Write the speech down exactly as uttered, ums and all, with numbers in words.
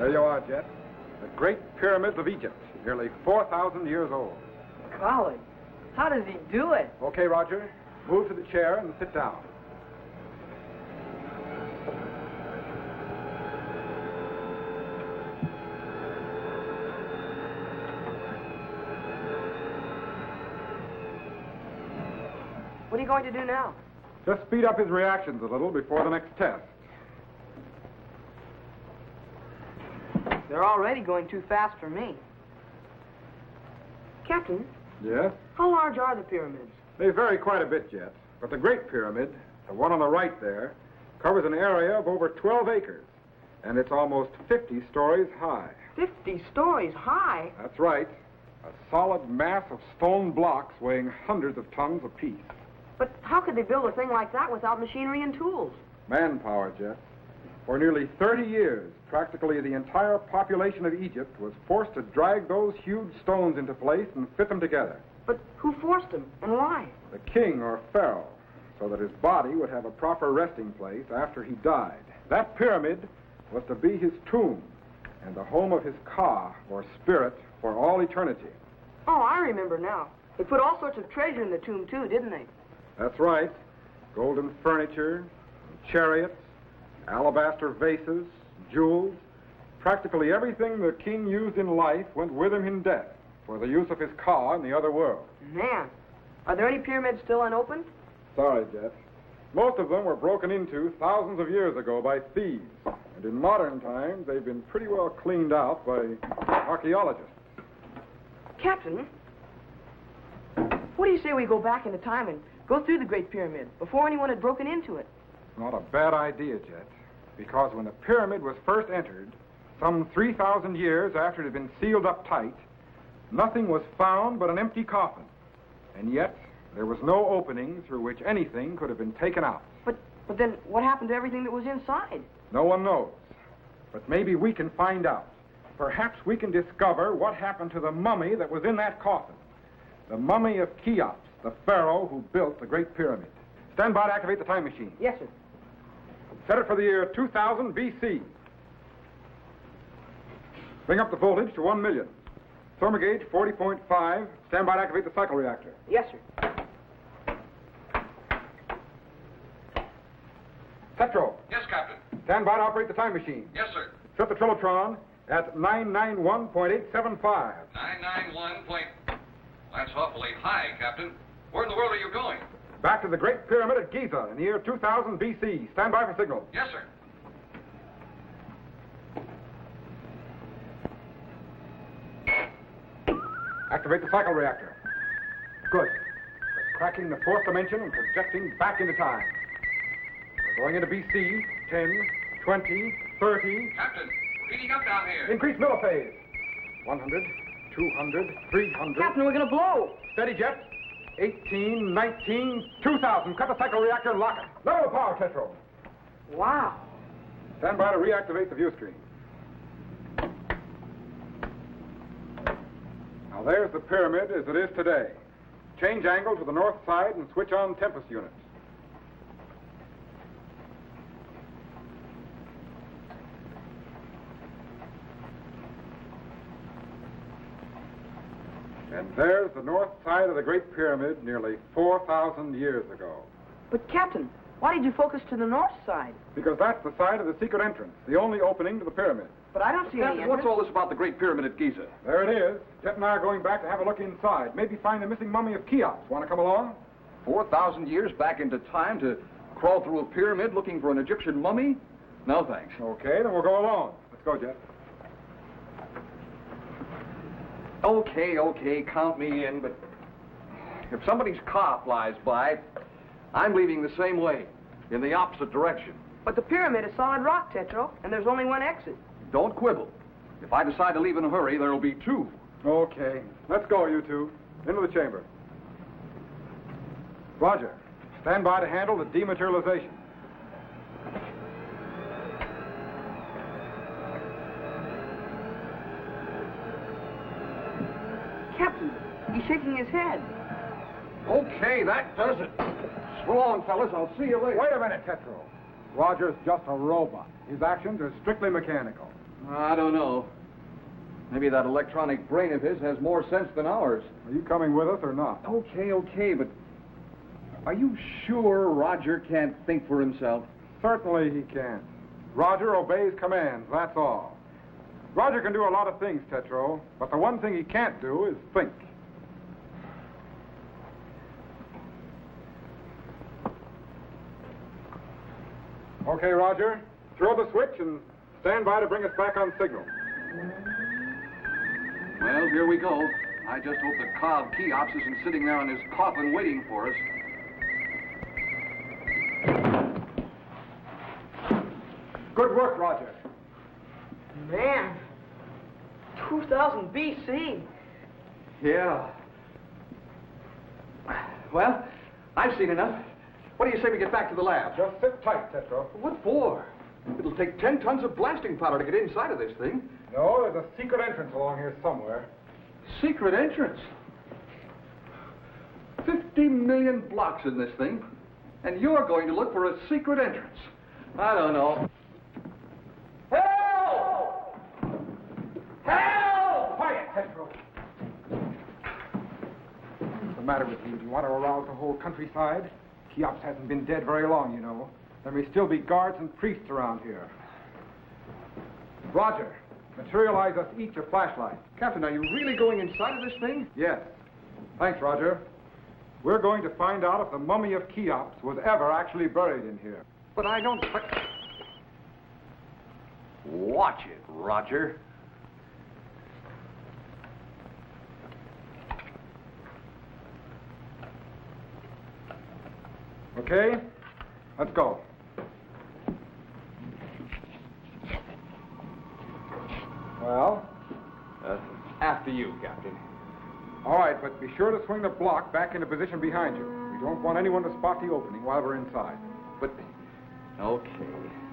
There you are, Jet. The Great Pyramids of Egypt, nearly four thousand years old. Golly, how does he do it? Okay, Roger. Move to the chair and sit down. What are you going to do now? Just speed up his reactions a little before the next test. They're already going too fast for me. Captain, Yes? how large are the pyramids? They vary quite a bit, Jet. But the Great Pyramid, the one on the right there, covers an area of over twelve acres. And it's almost fifty stories high. Fifty stories high? That's right. A solid mass of stone blocks weighing hundreds of tons apiece. But how could they build a thing like that without machinery and tools? Manpower, Jet. For nearly thirty years, practically the entire population of Egypt was forced to drag those huge stones into place and fit them together. But who forced them, and why? The king or pharaoh, so that his body would have a proper resting place after he died. That pyramid was to be his tomb and the home of his Ka, or spirit, for all eternity. Oh, I remember now. They put all sorts of treasure in the tomb, too, didn't they? That's right. Golden furniture, chariots, alabaster vases, jewels. Practically everything the king used in life went with him in death for the use of his Ka in the other world. Man, are there any pyramids still unopened? Sorry, Jet. Most of them were broken into thousands of years ago by thieves. And in modern times, they've been pretty well cleaned out by archaeologists. Captain, what do you say we go back into time and go through the Great Pyramid before anyone had broken into it? Not a bad idea, Jet. Because when the pyramid was first entered, some three thousand years after it had been sealed up tight, nothing was found but an empty coffin. And yet, there was no opening through which anything could have been taken out. But, but then what happened to everything that was inside? No one knows. But maybe we can find out. Perhaps we can discover what happened to the mummy that was in that coffin. The mummy of Cheops, the pharaoh who built the Great Pyramid. Stand by to activate the time machine. Yes, sir. Set it for the year two thousand B C. Bring up the voltage to one million. Thermal gauge forty point five. Stand by to activate the cycle reactor. Yes, sir. Petro. Yes, Captain. Stand by to operate the time machine. Yes, sir. Set the Trilotron at nine nine one point eight seven five. nine nine one point... That's awfully high, Captain. Where in the world are you going? Back to the Great Pyramid at Giza in the year two thousand B C. Stand by for signal. Yes, sir. Activate the cycle reactor. Good. We're cracking the fourth dimension and projecting back into time. We're going into B C. ten, twenty, thirty. Captain, we're heating up down here. Increase milliphase. one hundred, two hundred, three hundred. Captain, we're going to blow. Steady, Jet. eighteen, nineteen, two thousand. Cut the cycle reactor and lock it. Level the power, Tetro. Wow. Stand by to reactivate the view screen. Now there's the pyramid as it is today. Change angle to the north side and switch on Tempest units. And there's the north side of the Great Pyramid nearly four thousand years ago. But, Captain, why did you focus to the north side? Because that's the side of the secret entrance, the only opening to the pyramid. But I don't see any Captain, what's entrance. all this about the Great Pyramid at Giza? There it is. Jet and I are going back to have a look inside. Maybe find the missing mummy of Cheops. Want to come along? Four thousand years back into time to crawl through a pyramid looking for an Egyptian mummy? No, thanks. Okay, then we'll go along. Let's go, Jet. Okay, okay, count me in, but if somebody's car flies by, I'm leaving the same way, in the opposite direction. But the pyramid is solid rock, Tetro, and there's only one exit. Don't quibble. If I decide to leave in a hurry, there'll be two. Okay. Let's go, you two. Into the chamber. Roger. Stand by to handle the dematerialization. Captain, he's shaking his head. Okay, that does it. So long, fellas. I'll see you later. Wait a minute, Tetro. Roger's just a robot. His actions are strictly mechanical. I don't know. Maybe that electronic brain of his has more sense than ours. Are you coming with us or not? Okay, okay, but are you sure Roger can't think for himself? Certainly he can't. Roger obeys commands, that's all. Roger can do a lot of things, Tetro, but the one thing he can't do is think. Okay, Roger, throw the switch and stand by to bring us back on signal. Well, here we go. I just hope that Cobb Keops isn't sitting there on his coffin waiting for us. Good work, Roger. Man, two thousand B C. Yeah. Well, I've seen enough. What do you say we get back to the lab? Just sit tight, Tetro. What for? It'll take ten tons of blasting powder to get inside of this thing. No, there's a secret entrance along here somewhere. Secret entrance? Fifty million blocks in this thing, and you're going to look for a secret entrance. I don't know. Help! Help! Quiet, Tetro. What's the matter with you? Do you want to arouse the whole countryside? Keops hasn't been dead very long, you know. There may still be guards and priests around here. Roger, materialize us each a flashlight. Captain, are you really going inside of this thing? Yes. Thanks, Roger. We're going to find out if the mummy of Keops was ever actually buried in here. But I don't... But... Watch it, Roger. Okay, let's go. Well? Uh, after you, Captain. All right, but be sure to swing the block back into position behind you. We don't want anyone to spot the opening while we're inside. But... Okay.